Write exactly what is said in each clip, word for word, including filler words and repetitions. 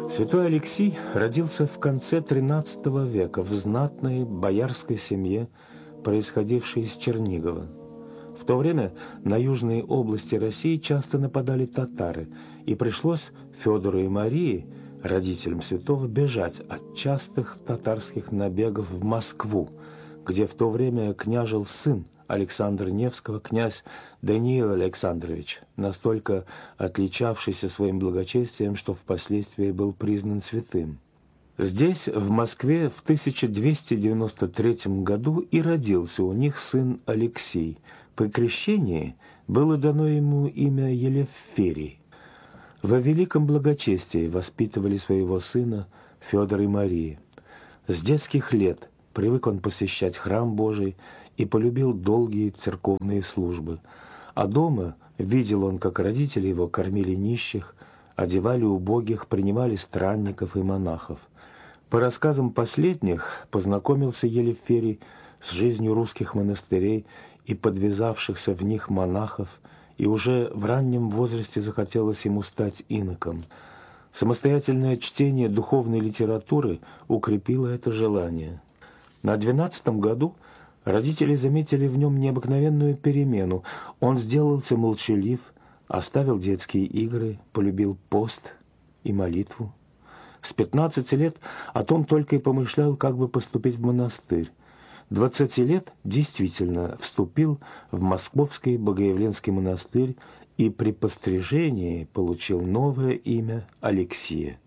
Святой Алексий родился в конце тринадцатого века в знатной боярской семье, происходившей из Чернигова. В то время на южные области России часто нападали татары, и пришлось Федору и Марии, родителям святого, бежать от частых татарских набегов в Москву, где в то время княжил сын Александра Невского, князь Даниил Александрович, настолько отличавшийся своим благочестием, что впоследствии был признан святым. Здесь, в Москве, в тысяча двести девяносто третьем году и родился у них сын Алексий. При крещении было дано ему имя Елеферий. Во великом благочестии воспитывали своего сына Федор и Мария. С детских лет привык он посещать храм Божий и полюбил долгие церковные службы. А дома видел он, как родители его кормили нищих, одевали убогих, принимали странников и монахов. По рассказам последних познакомился Елеферий с жизнью русских монастырей и подвязавшихся в них монахов, и уже в раннем возрасте захотелось ему стать иноком. Самостоятельное чтение духовной литературы укрепило это желание. На двенадцатом году родители заметили в нем необыкновенную перемену. Он сделался молчалив, оставил детские игры, полюбил пост и молитву. С пятнадцати лет о том только и помышлял, как бы поступить в монастырь. Двадцати лет действительно вступил в Московский Богоявленский монастырь и при пострижении получил новое имя Алексия.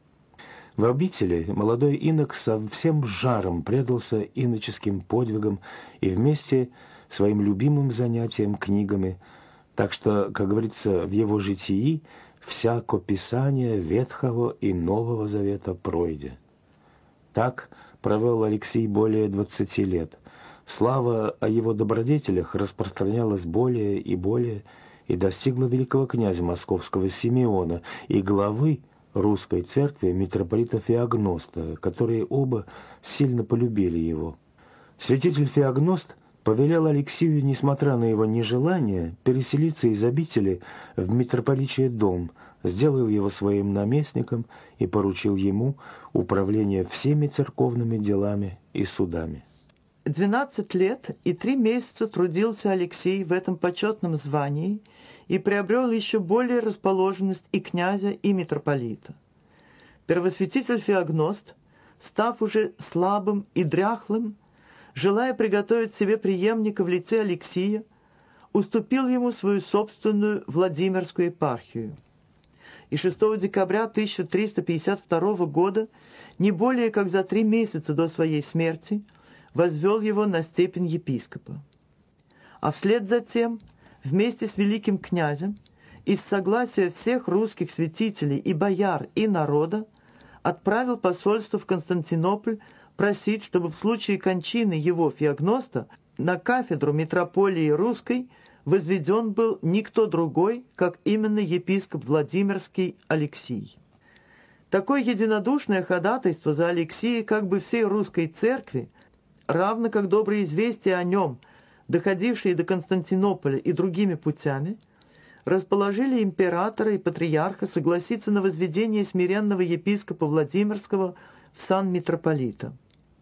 В обители молодой инок со всем жаром предался иноческим подвигам и вместе своим любимым занятием книгами, так что, как говорится, в его житии всяко писание Ветхого и Нового Завета пройде. Так провел Алексий более двадцати лет. Слава о его добродетелях распространялась более и более и достигла великого князя московского Симеона и главы русской церкви митрополита Феогноста, которые оба сильно полюбили его. Святитель Феогност повелел Алексию, несмотря на его нежелание, переселиться из обители в митрополичий дом, сделал его своим наместником и поручил ему управление всеми церковными делами и судами. Двенадцать лет и три месяца трудился Алексей в этом почетном звании и приобрел еще более расположенность и князя, и митрополита. Первосвятитель Феогност, став уже слабым и дряхлым, желая приготовить себе преемника в лице Алексия, уступил ему свою собственную Владимирскую епархию. И шестого декабря тысяча триста пятьдесят второго года, не более как за три месяца до своей смерти, возвел его на степень епископа. А вслед за тем, вместе с великим князем, из согласия всех русских святителей и бояр и народа, отправил посольство в Константинополь просить, чтобы в случае кончины его Феогноста на кафедру митрополии русской возведен был никто другой, как именно епископ Владимирский Алексий. Такое единодушное ходатайство за Алексия как бы всей русской церкви, равно как добрые известия о нем, доходившие до Константинополя и другими путями, расположили императора и патриарха согласиться на возведение смиренного епископа Владимирского в сан митрополита.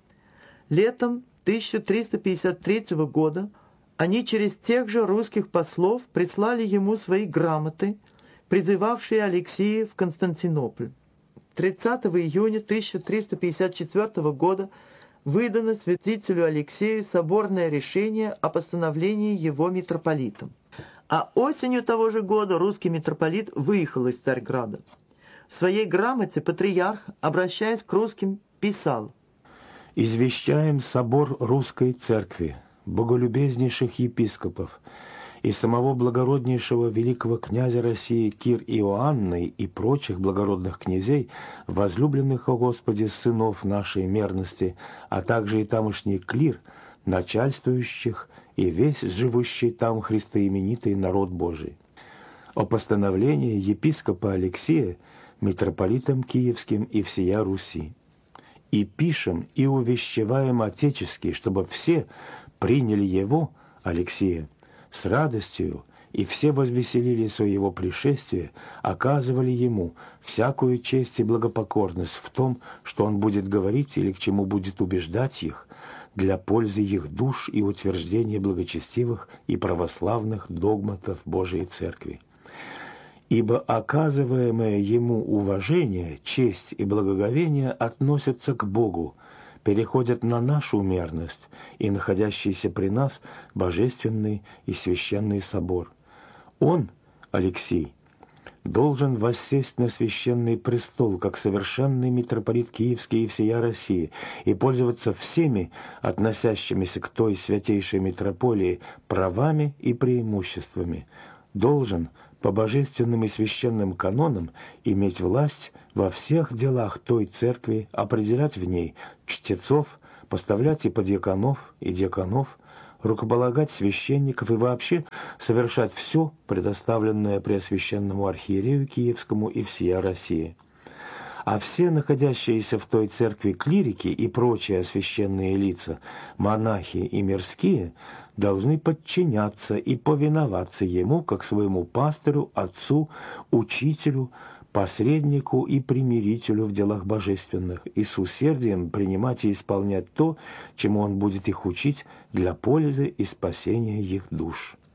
Летом тысяча триста пятьдесят третьего года они через тех же русских послов прислали ему свои грамоты, призывавшие Алексия в Константинополь. тридцатого июня тысяча триста пятьдесят четвертого года выдано святителю Алексею соборное решение о постановлении его митрополитом. А осенью того же года русский митрополит выехал из Царьграда. В своей грамоте патриарх, обращаясь к русским, писал: «Извещаем собор русской церкви, боголюбезнейших епископов и самого благороднейшего великого князя России Кир Иоанны и прочих благородных князей, возлюбленных о Господе сынов нашей мерности, а также и тамошний клир, начальствующих и весь живущий там христоименитый народ Божий. О постановлении епископа Алексия митрополитом Киевским и всея Руси. И пишем и увещеваем отечески, чтобы все приняли его, Алексия, с радостью и все возвеселили своего пришествия, оказывали ему всякую честь и благопокорность в том, что он будет говорить или к чему будет убеждать их, для пользы их душ и утверждения благочестивых и православных догматов Божией Церкви. Ибо оказываемое ему уважение, честь и благоговение относятся к Богу, переходят на нашу мерность и находящийся при нас божественный и священный собор. Он, Алексий, должен воссесть на священный престол, как совершенный митрополит Киевский и всея России, и пользоваться всеми относящимися к той святейшей митрополии правами и преимуществами. Должен по божественным и священным канонам иметь власть во всех делах той церкви, определять в ней чтецов, поставлять и подьяконов, и диаконов, рукополагать священников и вообще совершать все, предоставленное Преосвященному архиерею Киевскому и всея России. А все находящиеся в той церкви клирики и прочие священные лица, монахи и мирские, должны подчиняться и повиноваться ему, как своему пастырю, отцу, учителю, посреднику и примирителю в делах божественных, и с усердием принимать и исполнять то, чему он будет их учить для пользы и спасения их душ.